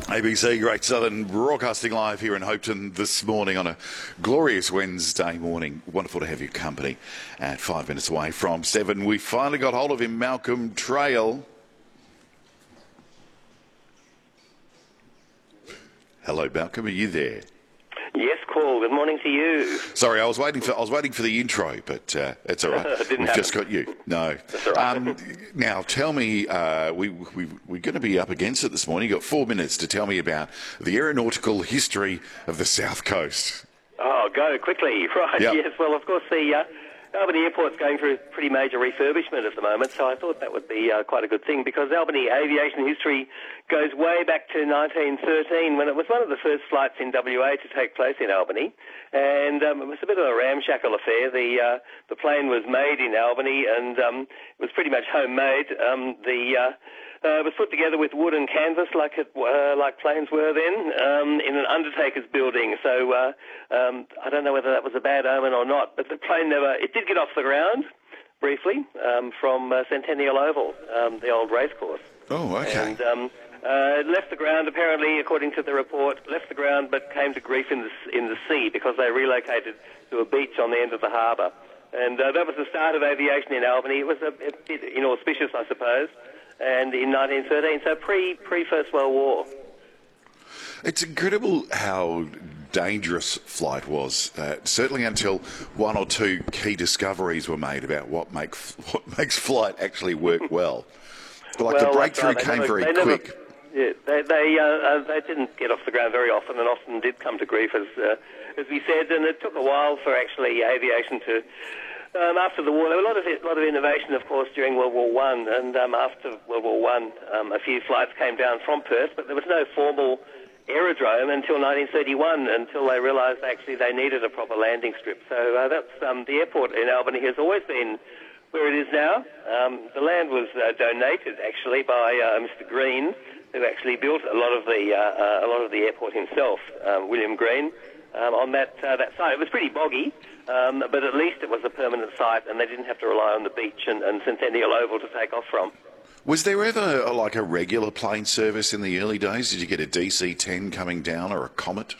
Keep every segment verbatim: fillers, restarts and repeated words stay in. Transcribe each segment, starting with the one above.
A B C Great Southern broadcasting live here in Hopeton this morning on a glorious Wednesday morning. Wonderful to have your company at five minutes away from seven. We finally got hold of him, Malcolm Trail. Hello, Malcolm. Are you there? Yes, Paul. Good morning to you. Sorry, I was waiting for I was waiting for the intro, but uh, it's all right. Didn't We've happen. just got you. No. That's all right. Um, now, tell me, uh, we, we we're going to be up against it this morning. You've got four minutes to tell me about the aeronautical history of the South Coast. Oh, go quickly. Right, Yep. yes. Well, of course, the uh, Albany Airport's going through pretty major refurbishment at the moment, so I thought that would be uh, quite a good thing, because Albany aviation history goes way back to nineteen thirteen, when it was one of the first flights in W A to take place in Albany. And um, it was a bit of a ramshackle affair. The uh, the plane was made in Albany, and um, it was pretty much homemade. Um, the uh, uh, it was put together with wood and canvas, like it, uh, like planes were then, um, in an undertaker's building. So uh, um, I don't know whether that was a bad omen or not, but the plane never. It did get off the ground briefly um, from uh, Centennial Oval, um, the old racecourse. Oh, okay. And um, uh, left the ground, apparently, according to the report, left the ground but came to grief in the, in the sea, because they relocated to a beach on the end of the harbour. And uh, that was the start of aviation in Albany. It was a, a bit inauspicious, I suppose, and in nineteen thirteen, so pre, pre-First World War. It's incredible how dangerous flight was, uh, certainly until one or two key discoveries were made about what, make, what makes flight actually work well. But like well, the breakthrough right. came never, very never, quick. Yeah, they they, uh, uh, they didn't get off the ground very often, and often did come to grief, as uh, as we said. And it took a while for actually aviation to. Um, after the war, there were a lot of a lot of innovation, of course, during World War One, and um, after World War One, um, a few flights came down from Perth, but there was no formal aerodrome until nineteen thirty-one, until they realised actually they needed a proper landing strip. So uh, that's um, the airport in Albany has always been where it is now. Um, the land was uh, donated actually by uh, Mister Green, who actually built a lot of the uh, uh, a lot of the airport himself, um, William Green, um, on that uh, that site. It was pretty boggy, um, but at least it was a permanent site, and they didn't have to rely on the beach and, and Centennial Oval to take off from. Was there ever uh, like a regular plane service in the early days? Did you get a D C ten coming down or a Comet?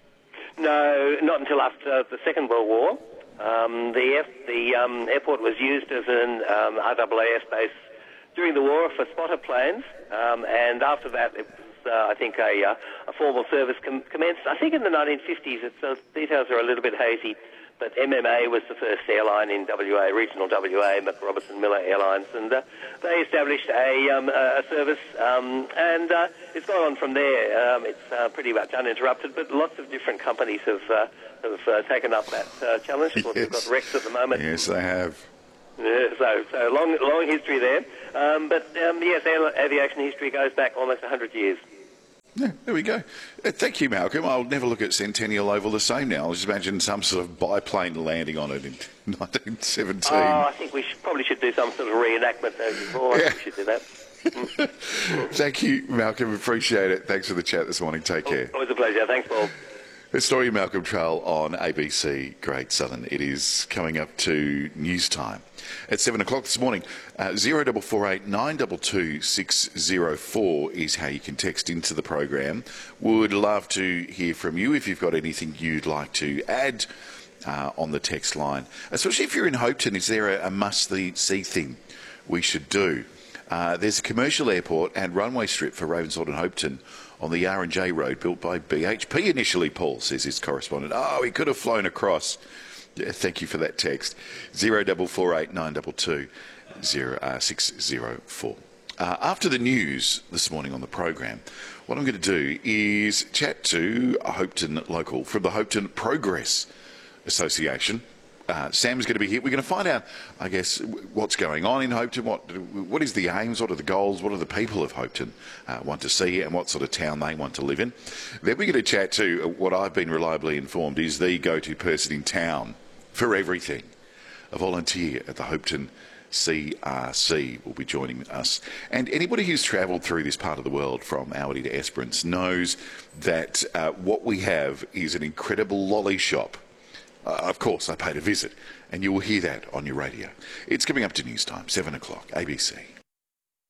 No, not until after the Second World War. Um, the F, the um, airport was used as an um, R A A airspace during the war for spotter planes, um, and after that, it was, uh, I think, a, uh, a formal service com- commenced. I think in the nineteen fifties. It's, uh, details are a little bit hazy, but M M A was the first airline in W A, regional W A, McRobertson Miller Airlines, and uh, they established a, um, a service, um, and uh, it's gone on from there. Um, it's uh, pretty much uninterrupted, but lots of different companies have uh, have uh, taken up that uh, challenge. Of course, Yes. we've got Rex at the moment. Yes, they have. Yeah, so so long long history there. Um, but um, yes, air, aviation history goes back almost one hundred years. Yeah, there we go. Uh, thank you, Malcolm. I'll never look at Centennial Oval the same now. I'll just imagine some sort of biplane landing on it in nineteen seventeen. Oh, I think we should, probably should do some sort of reenactment as before. I Yeah. think we should do that. Thank you, Malcolm. Appreciate it. Thanks for the chat this morning. Take care. Always a pleasure. Thanks, Paul. The story of Malcolm Trail on A B C Great Southern. It is coming up to news time at seven o'clock this morning. Uh, zero double four eight nine double two six zero four is how you can text into the program. Would love to hear from you if you've got anything you'd like to add uh, on the text line. Especially if you're in Hopeton, is there a, a must-see thing we should do? Uh, there's a commercial airport and runway strip for Ravenswood and Hopeton on the R and J road, built by B H P initially, Paul, says his correspondent. Oh, he could have flown across. Yeah, thank you for that text. zero double four eight nine double two six zero four. Uh, after the news this morning on the program, what I'm going to do is chat to a Hopeton local from the Hopeton Progress Association. Uh, Sam's going to be here. We're going to find out, I guess, what's going on in Hopeton, what what is the aims, what are the goals, what are the people of Hopeton uh, want to see, and what sort of town they want to live in. Then we're going to chat to what I've been reliably informed is the go-to person in town for everything. A volunteer at the Hopeton C R C will be joining us. And anybody who's travelled through this part of the world from Albany to Esperance knows that uh, what we have is an incredible lolly shop. Uh, of course, I paid a visit, and you will hear that on your radio. It's coming up to news time, seven o'clock, A B C.